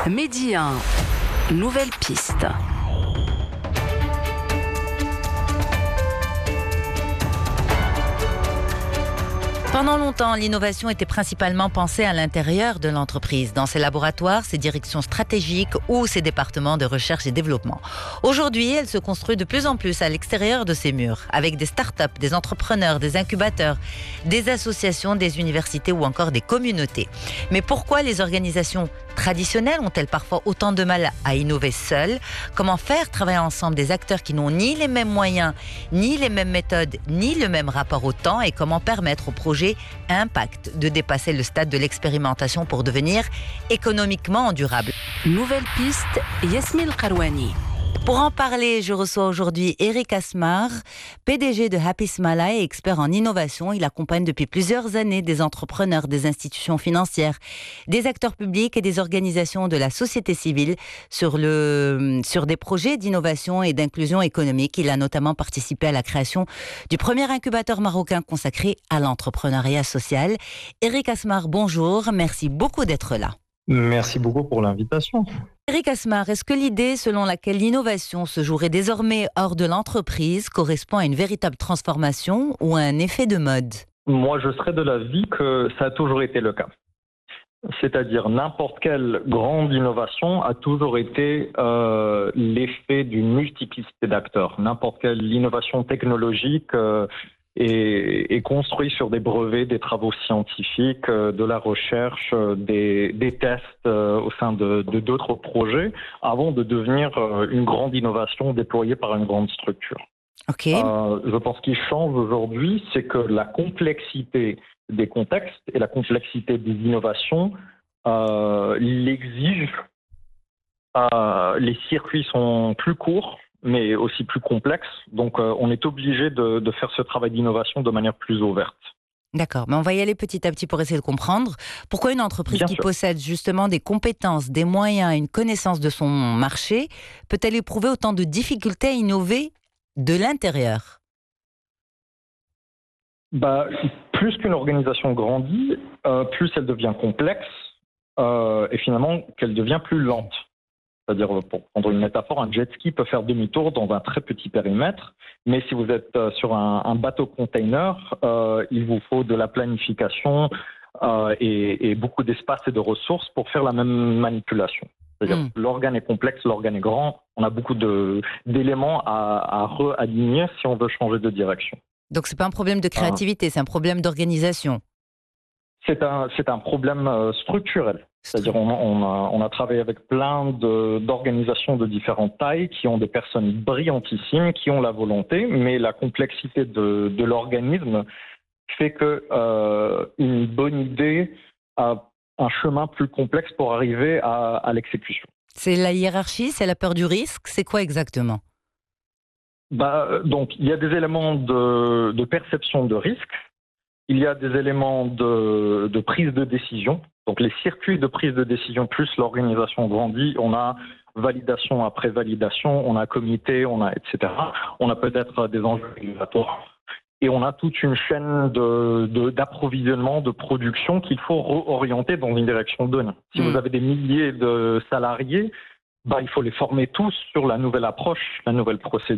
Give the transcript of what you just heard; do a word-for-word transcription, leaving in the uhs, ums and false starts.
Midi un, nouvelle piste. Pendant longtemps, l'innovation était principalement pensée à l'intérieur de l'entreprise, dans ses laboratoires, ses directions stratégiques ou ses départements de recherche et développement. Aujourd'hui, elle se construit de plus en plus à l'extérieur de ces murs, avec des start-up, des entrepreneurs, des incubateurs, des associations, des universités ou encore des communautés. Mais pourquoi les organisations traditionnelles ont-elles parfois autant de mal à innover seules? Comment faire travailler ensemble des acteurs qui n'ont ni les mêmes moyens, ni les mêmes méthodes, ni le même rapport au temps? Et comment permettre au projet Impact de dépasser le stade de l'expérimentation pour devenir économiquement durable? Nouvelle piste, Yasmine Karouani. Pour en parler, je reçois aujourd'hui Eric Asmar, P D G de Happy Smala et expert en innovation. Il accompagne depuis plusieurs années des entrepreneurs, des institutions financières, des acteurs publics et des organisations de la société civile sur, le, sur des projets d'innovation et d'inclusion économique. Il a notamment participé à la création du premier incubateur marocain consacré à l'entrepreneuriat social. Eric Asmar, bonjour. Merci beaucoup d'être là. Merci beaucoup pour l'invitation. Eric Asmar, est-ce que l'idée selon laquelle l'innovation se jouerait désormais hors de l'entreprise correspond à une véritable transformation ou à un effet de mode? Moi, je serais de l'avis que ça a toujours été le cas. C'est-à-dire n'importe quelle grande innovation a toujours été euh, l'effet d'une multiplicité d'acteurs. N'importe quelle innovation technologique euh, est, est construite sur des brevets, des travaux scientifiques, euh, de la recherche, euh, des, des tests euh, au sein de, de d'autres projets avant de devenir euh, une grande innovation déployée par une grande structure. Okay. Euh, je pense qu'il change aujourd'hui, c'est que la complexité des contextes et la complexité des innovations euh, l'exigent. Euh, les circuits sont plus courts, mais aussi plus complexes. Donc, euh, on est obligé de, de faire ce travail d'innovation de manière plus ouverte. D'accord, mais on va y aller petit à petit pour essayer de comprendre. Pourquoi une entreprise Bien qui sûr. possède justement des compétences, des moyens, une connaissance de son marché, peut-elle éprouver autant de difficultés à innover de l'intérieur? Bah, plus qu'une organisation grandit, euh, plus elle devient complexe euh, et finalement qu'elle devient plus lente. C'est-à-dire, pour prendre une métaphore, un jet ski peut faire demi-tour dans un très petit périmètre, mais si vous êtes euh, sur un, un bateau-container, euh, il vous faut de la planification euh, et, et beaucoup d'espace et de ressources pour faire la même manipulation. C'est-à-dire, mmh. l'organe est complexe, l'organe est grand, on a beaucoup de, d'éléments à, à re-aligner si on veut changer de direction. Donc, ce n'est pas un problème de créativité, ah. c'est un problème d'organisation. C'est un, c'est un problème euh, structurel. C'est-à-dire on, on, a, on a travaillé avec plein de, d'organisations de différentes tailles qui ont des personnes brillantissimes, qui ont la volonté, mais la complexité de, de l'organisme fait que euh, une bonne idée a un chemin plus complexe pour arriver à, à l'exécution. C'est la hiérarchie, c'est la peur du risque, c'est quoi exactement? Bah, donc, il y a des éléments de, de perception de risque, il y a des éléments de, de prise de décision. Donc, les circuits de prise de décision, plus l'organisation grandit, on a validation après validation, on a comité, on a et cetera. On a peut-être des enjeux régulatoires. Et on a toute une chaîne de, de, d'approvisionnement, de production qu'il faut réorienter dans une direction donnée. Si mmh. vous avez des milliers de salariés, bah, il faut les former tous sur la nouvelle approche, la nouvelle procédure.